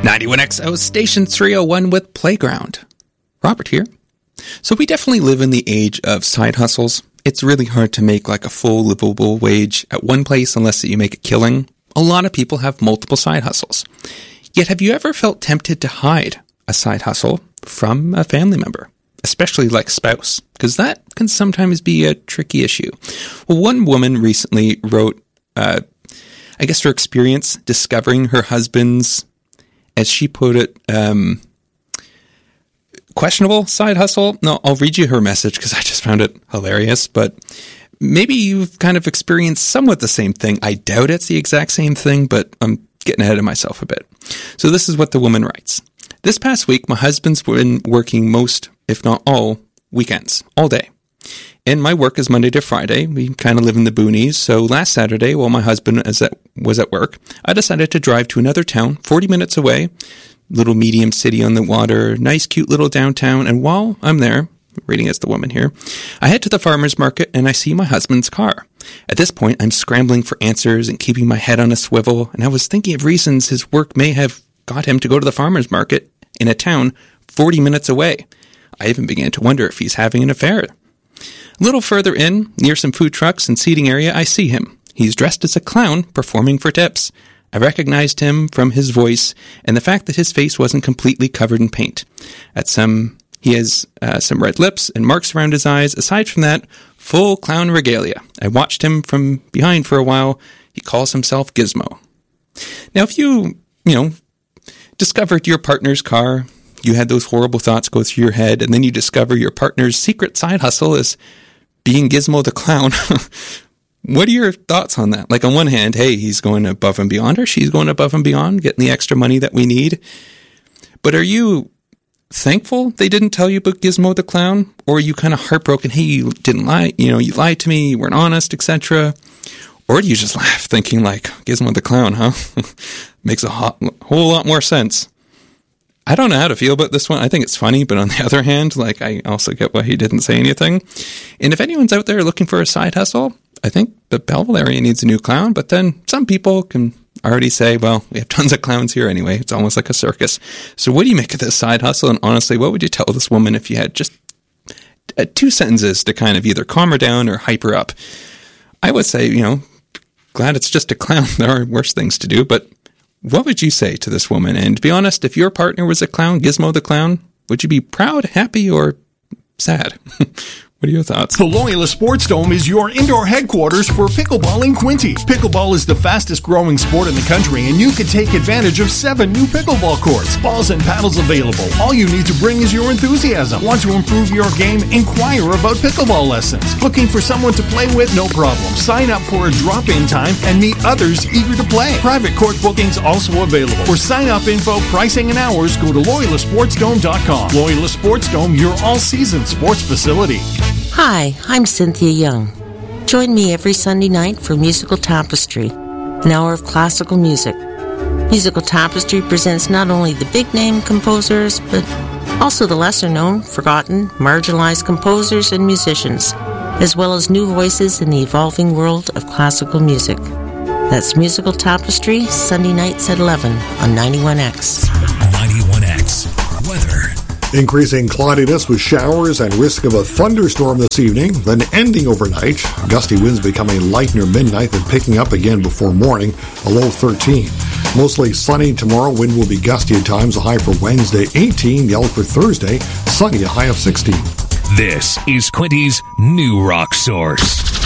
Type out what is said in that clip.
91XO Station 301 with Playground. Robert here. So we definitely live in the age of side hustles. It's really hard to make like a full livable wage at one place unless you make a killing. A lot of people have multiple side hustles. Yet have you ever felt tempted to hide a side hustle from a family member? Especially like spouse, because that can sometimes be a tricky issue. Well, one woman recently wrote, her experience discovering her husband's, as she put it, questionable side hustle. No, I'll read you her message because I just found it hilarious, but maybe you've kind of experienced somewhat the same thing. I doubt it's the exact same thing, but I'm getting ahead of myself a bit. So this is what the woman writes. This past week, my husband's been working most, if not all, weekends, all day. And my work is Monday to Friday. We kind of live in the boonies. So last Saturday, while my husband was at work, I decided to drive to another town, 40 minutes away, little medium city on the water, nice, cute little downtown. And while I'm there, reading as the woman here, I head to the farmer's market and I see my husband's car. At this point, I'm scrambling for answers and keeping my head on a swivel. And I was thinking of reasons his work may have got him to go to the farmer's market in a town 40 minutes away. I even began to wonder if he's having an affair. A little further in, near some food trucks and seating area, I see him. He's dressed as a clown performing for tips. I recognized him from his voice and the fact that his face wasn't completely covered in paint. He has some red lips and marks around his eyes. Aside from that, full clown regalia. I watched him from behind for a while. He calls himself Gizmo. Now, if you discovered your partner's car, you had those horrible thoughts go through your head, and then you discover your partner's secret side hustle is being Gizmo the clown. What are your thoughts on that? Like, on one hand, hey, he's going above and beyond, or she's going above and beyond, getting the extra money that we need. But are you thankful they didn't tell you about Gizmo the clown? Or are you kind of heartbroken, hey, you didn't lie, you lied to me, you weren't honest, etc.? Or do you just laugh thinking like, Gizmo the clown, huh? Makes a whole lot more sense. I don't know how to feel about this one. I think it's funny, but on the other hand, like, I also get why he didn't say anything. And if anyone's out there looking for a side hustle, I think the Belleville area needs a new clown, but then some people can already say, well, we have tons of clowns here anyway. It's almost like a circus. So what do you make of this side hustle? And honestly, what would you tell this woman if you had just 2 sentences to kind of either calm her down or hype her up? I would say, glad it's just a clown. There are worse things to do, but what would you say to this woman? And to be honest, if your partner was a clown, Gizmo the clown, would you be proud, happy, or sad? What are your thoughts? The Loyola Sports Dome is your indoor headquarters for pickleball in Quinte. Pickleball is the fastest growing sport in the country, and you can take advantage of 7 new pickleball courts. Balls and paddles available. All you need to bring is your enthusiasm. Want to improve your game? Inquire about pickleball lessons. Looking for someone to play with? No problem. Sign up for a drop-in time and meet others eager to play. Private court bookings also available. For sign-up info, pricing, and hours, go to LoyolaSportsDome.com. Loyola Sports Dome, your all-season sports facility. Hi, I'm Cynthia Young. Join me every Sunday night for Musical Tapestry, an hour of classical music. Musical Tapestry presents not only the big-name composers, but also the lesser-known, forgotten, marginalized composers and musicians, as well as new voices in the evolving world of classical music. That's Musical Tapestry, Sunday nights at 11 on 91X. 91X. Weather. Increasing cloudiness with showers and risk of a thunderstorm this evening, then ending overnight. Gusty winds becoming light near midnight, then picking up again before morning, a low 13. Mostly sunny tomorrow. Wind will be gusty at times, a high for Wednesday 18, the outlook for Thursday, sunny, a high of 16. This is Quinty's new rock source.